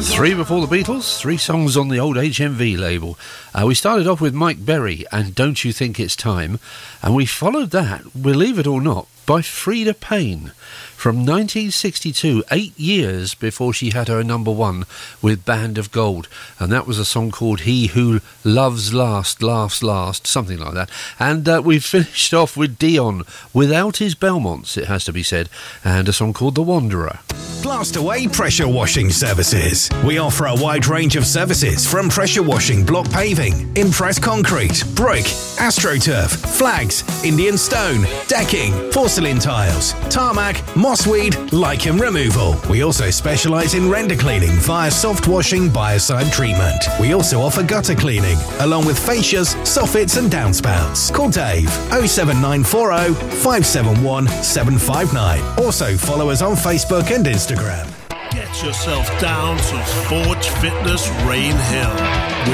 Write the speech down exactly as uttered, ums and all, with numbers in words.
Three before the Beatles, three songs on the old H M V label. Uh, we started off with Mike Berry and Don't You Think It's Time, and we followed that, believe it or not, by Frida Payne from nineteen sixty-two, eight years before she had her number one with Band of Gold, and that was a song called He Who Loves Last, Laughs Last, something like that. And uh, we finished off with Dion, without his Belmonts, it has to be said, and a song called The Wanderer. Blastaway Pressure Washing Services. We offer a wide range of services from pressure washing, block paving, impress concrete, brick, AstroTurf, flags, Indian stone, decking, porcelain tiles, tarmac, mossweed, lichen removal. We also specialise in render cleaning via soft washing biocide treatment. We also offer gutter cleaning, along with fascias, soffits and downspouts. Call Dave oh seven nine four oh, five seven one, seven five nine. Also follow us on Facebook and Instagram. Get yourself down to Forge Fitness Rain Hill,